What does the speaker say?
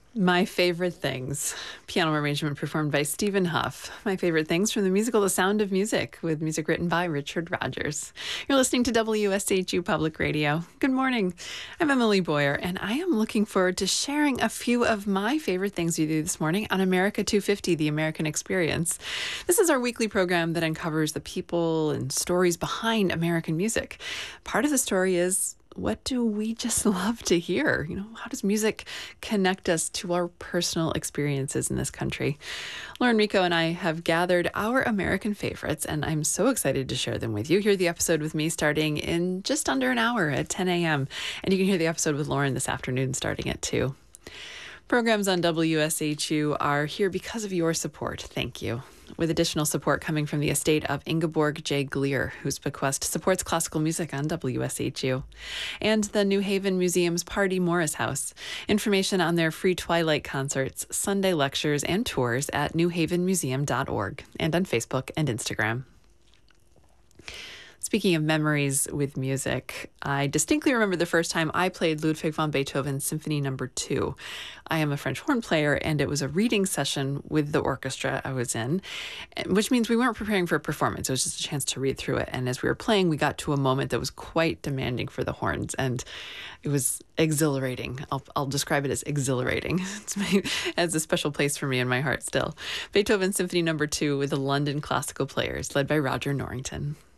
My Favorite Things, piano arrangement performed by Stephen Huff. My Favorite Things from the musical The Sound of Music, with music written by Richard Rodgers. You're listening to WSHU Public Radio. Good morning. I'm Emily Boyer, and I am looking forward to sharing a few of my favorite things with you this morning on America 250, The American Experience. This is our weekly program that uncovers the people and stories behind American music. Part of the story is, what do we just love to hear? How does music connect us to our personal experiences in this country? Lauren Rico and I have gathered our American favorites, and I'm so excited to share them with you. Hear the episode with me starting in just under an hour at 10 a.m. And you can hear the episode with Lauren this afternoon starting at 2. Programs on WSHU are here because of your support. Thank you. With additional support coming from the estate of Ingeborg J. Gleer, whose bequest supports classical music on WSHU, and the New Haven Museum's Pardee Morris House. Information on their free Twilight concerts, Sunday lectures, and tours at newhavenmuseum.org and on Facebook and Instagram. Speaking of memories with music, I distinctly remember the first time I played Ludwig van Beethoven's Symphony No. 2. I am a French horn player, and it was a reading session with the orchestra I was in, which means we weren't preparing for a performance. It was just a chance to read through it. And as we were playing, we got to a moment that was quite demanding for the horns, and it was exhilarating. I'll describe it as exhilarating. It has a special place for me in my heart still. Beethoven's Symphony No. 2 with the London Classical Players, led by Roger Norrington.